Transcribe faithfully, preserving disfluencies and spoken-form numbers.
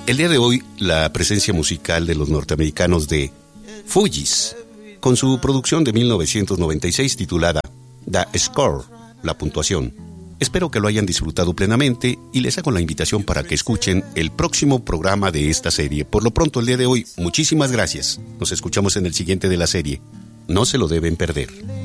El día de hoy, la presencia musical de los norteamericanos de Fugees, con su producción de mil novecientos noventa y seis titulada The Score, la puntuación. Espero que lo hayan disfrutado plenamente y les hago la invitación para que escuchen el próximo programa de esta serie. Por lo pronto, el día de hoy, muchísimas gracias. Nos escuchamos en el siguiente de la serie. No se lo deben perder.